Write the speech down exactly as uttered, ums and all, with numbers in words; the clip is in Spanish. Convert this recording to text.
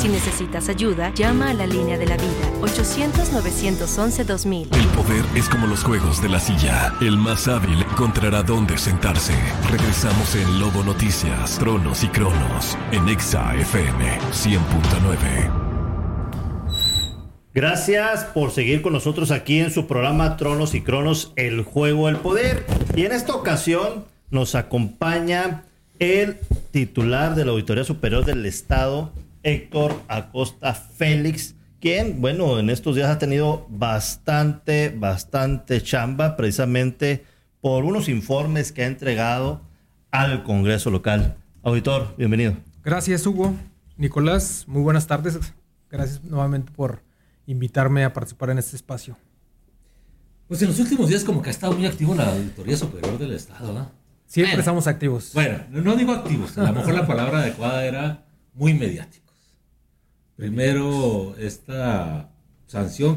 Si necesitas ayuda, llama a la línea de la vida, ochocientos, novecientos once, dos mil. El poder es como los juegos de la silla. El más hábil encontrará dónde sentarse. Regresamos en Lobo Noticias, Tronos y Cronos, en Exa F M cien punto nueve. Gracias por seguir con nosotros aquí en su programa Tronos y Cronos, el juego del poder. Y en esta ocasión nos acompaña el titular de la Auditoría Superior del Estado, Héctor Acosta Félix, quien, bueno, en estos días ha tenido bastante, bastante chamba, precisamente por unos informes que ha entregado al Congreso local. Auditor, bienvenido. Gracias, Hugo. Nicolás, muy buenas tardes. Gracias nuevamente por invitarme a participar en este espacio. Pues en los últimos días como que ha estado muy activo la Auditoría Superior del Estado, ¿no? Siempre bueno, estamos activos. Bueno, no digo activos, a lo mejor la palabra adecuada era muy mediáticos. Primero, esta sanción